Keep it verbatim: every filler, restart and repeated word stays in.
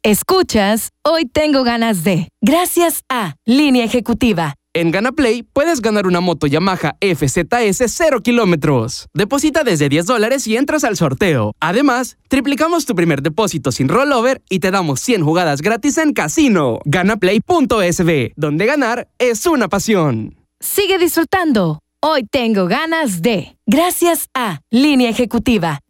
Escuchas, hoy tengo ganas de. Gracias a Línea Ejecutiva. En GanaPlay puedes ganar una moto Yamaha F Z S cero kilómetros. Deposita desde diez dólares y entras al sorteo. Además, triplicamos tu primer depósito sin rollover y te damos cien jugadas gratis en casino. Ganaplay punto es be, donde ganar es una pasión. Sigue disfrutando. Hoy tengo ganas de. Gracias a Línea Ejecutiva.